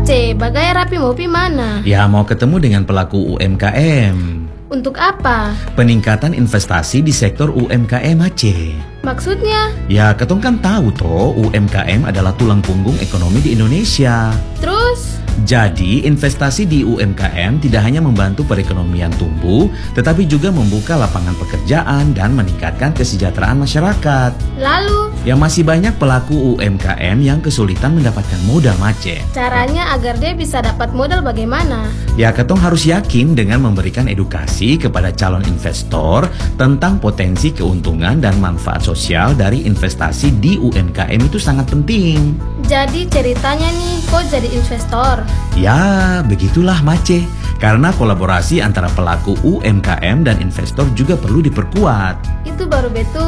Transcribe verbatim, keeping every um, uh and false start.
Mace, bagai rapi mau pi mana? Ya, mau ketemu dengan pelaku U M K M. Untuk apa? Peningkatan investasi di sektor U M K M, Mace. Maksudnya? Ya, ketong kan tahu toh U M K M adalah tulang punggung ekonomi di Indonesia. Terus? Jadi, investasi di U M K M tidak hanya membantu perekonomian tumbuh, tetapi juga membuka lapangan pekerjaan dan meningkatkan kesejahteraan masyarakat. Lalu? Ya, masih banyak pelaku U M K M yang kesulitan mendapatkan modal, Mace. Caranya agar dia bisa dapat modal bagaimana? Ya, ketong harus yakin dengan memberikan edukasi kepada calon investor tentang potensi keuntungan dan manfaat sosial dari investasi di U M K M itu sangat penting. Jadi ceritanya nih, kok jadi investor? Ya, begitulah Mace. Karena kolaborasi antara pelaku U M K M dan investor juga perlu diperkuat. Itu baru betul.